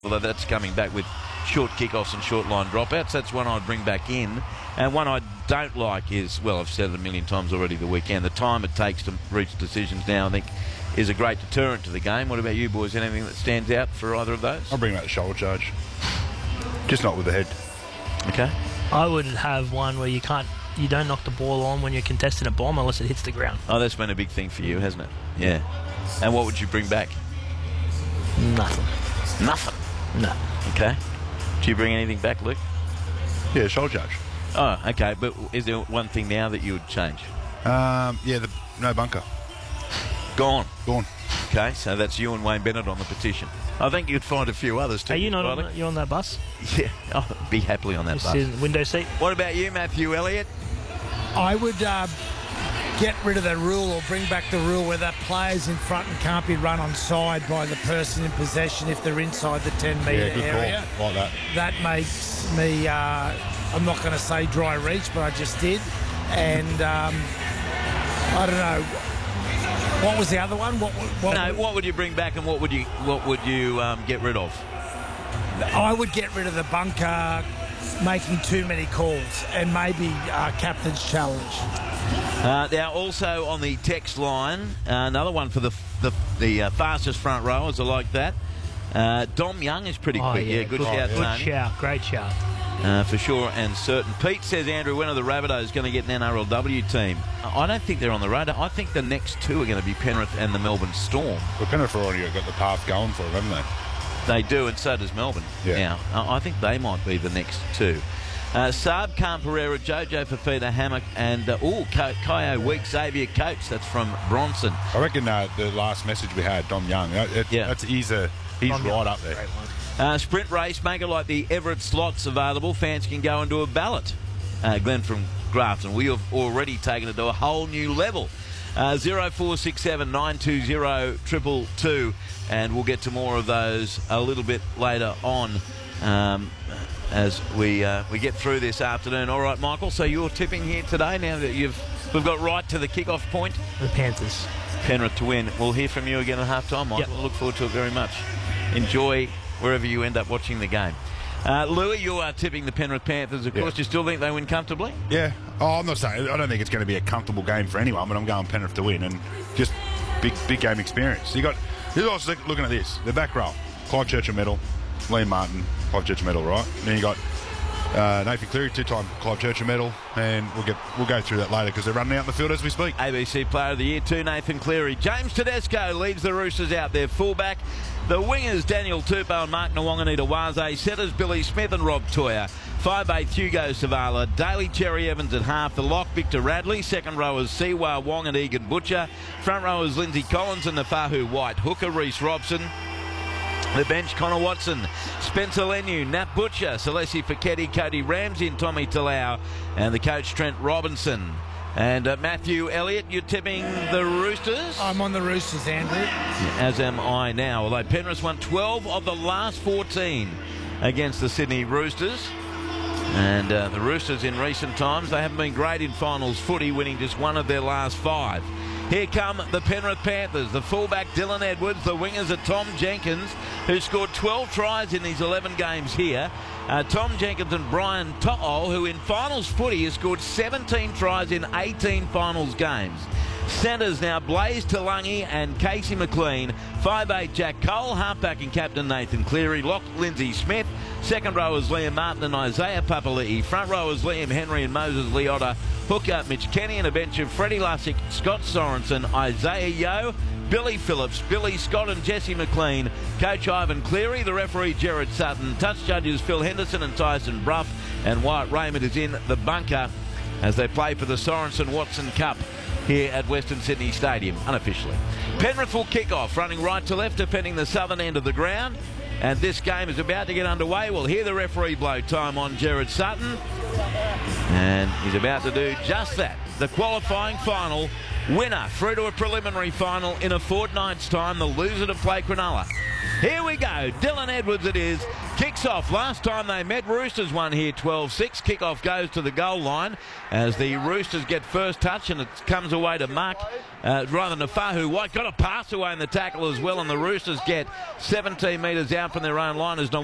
although that's coming back with short kickoffs and short line dropouts. That's one I'd bring back in. And one I don't like is, well, I've said it a million times already the weekend, the time it takes to reach decisions now, I think, is a great deterrent to the game. What about you boys? Anything that stands out for either of those? I'll bring back the shoulder charge. Just not with the head. Okay. I would have one where you don't knock the ball on when you're contesting a bomb unless it hits the ground. Oh, that's been a big thing for you, hasn't it? Yeah. And what would you bring back? Nothing. Nothing? No. Okay. Do you bring anything back, Luke? Yeah, shoulder charge. Oh, okay. But is there one thing now that you would change? No bunker. Gone. Okay, so that's you and Wayne Bennett on the petition. I think you'd find a few others too. Are you not on that bus? Yeah, I'll be happily on that Just bus. in the window seat. What about you, Matthew Elliott? I would get rid of the rule or bring back the rule where that player's in front and can't be run on side by the person in possession if they're inside the 10-metre area. Call. Like that. That makes me, I'm not going to say dry reach, but I just did. And I don't know. What was the other one? What would you bring back and what would you get rid of? I would get rid of the bunker making too many calls and maybe captain's challenge. Now, also on the text line, another one for the fastest front rowers. I like that. Dom Young is pretty quick. Yeah, good shout, Tony. Good shout, great shout. For sure and certain. Pete says, Andrew, when are the Rabbitohs going to get an NRLW team? I don't think they're on the radar. I think the next two are going to be Penrith and the Melbourne Storm. Well, Penrith have already got the path going for them, haven't they? They do, and so does Melbourne. Yeah. Now, I think they might be the next two. Saab, Khan Pereira, Jojo Fafita, Hammock, and Kaio Week, Xavier Coates. That's from Bronson. I reckon the last message we had, Dom Young, he's right up there. Sprint race, make it like the Everett slots available. Fans can go and do a ballot. Glenn from Grafton. We have already taken it to a whole new level. 0467 920 222, and we'll get to more of those a little bit later on as we get through this afternoon. All right, Michael, so you're tipping here today now that we've got right to the kick-off point. The Panthers. Penrith to win. We'll hear from you again at half-time, Michael. Yep. Look forward to it very much. Enjoy wherever you end up watching the game. Louis, you are tipping the Penrith Panthers, of course. Do you still think they win comfortably? Yeah. Oh, I'm not saying. I don't think it's going to be a comfortable game for anyone, but I'm going Penrith to win and just big game experience. You're also looking at this. The back row. Clive Churchill-Medal, Liam Martin, Clive Churchill-Medal, right? And then you got Nathan Cleary, two-time Clive Churchill-Medal, and we'll go through that later because they're running out in the field as we speak. ABC Player of the Year 2, Nathan Cleary. James Tedesco leads the Roosters out there, fullback. The wingers, Daniel Tupou and Mark Nawangani-Tawaze. Setters, Billy Smith and Rob Toyer. 5'8", Hugo Savala. Daly Cherry Evans at half. The lock, Victor Radley. Second rowers, Siwa Wong and Egan Butcher. Front rowers, Lindsay Collins and Nafahu White. Hooker, Reece Robson. The bench, Connor Watson, Spencer Leniu, Nat Butcher, Celesi Fiketti, Cody Ramsey and Tommy Talau. And the coach, Trent Robinson. And Matthew Elliott, you're tipping the Roosters? I'm on the Roosters, Andrew. As am I now. Although Penrith won 12 of the last 14 against the Sydney Roosters. And the Roosters in recent times, they haven't been great in finals footy, winning just one of their last 5. Here come the Penrith Panthers. The fullback, Dylan Edwards. The wingers are Tom Jenkins, who scored 12 tries in these 11 games here. Tom Jenkins and Brian To'o, who in finals footy has scored 17 tries in 18 finals games. Centres now Blaze Talangi and Casey McLean. 5'8", Jack Cole. Halfback and captain Nathan Cleary. Lock, Lindsay Smith. Second rowers Liam Martin and Isaiah Papali'i. Front rowers Liam Henry and Moses Leota. Hooker Mitch Kenny and a bench of Freddie Lussick, Scott Sorensen, Isaiah Yeo, Billy Phillips, Billy Scott and Jesse McLean. Coach Ivan Cleary, the referee Gerard Sutton. Touch judges Phil Henderson and Tyson Bruff. And Wyatt Raymond is in the bunker as they play for the Sorensen-Watson Cup here at Western Sydney Stadium, unofficially. Penrith will kick off, running right to left, defending the southern end of the ground. And this game is about to get underway. We'll hear the referee blow time on Gerard Sutton. And he's about to do just that. The qualifying final winner through to a preliminary final in a fortnight's time. The loser to play Cronulla. Here we go. Dylan Edwards it is. Kicks off. Last time they met, Roosters won here 12-6. Kick-off goes to the goal line as the Roosters get first touch, and it comes away to Mark, rather than Fahu White. Got a pass away in the tackle as well, and the Roosters get 17 metres out from their own line as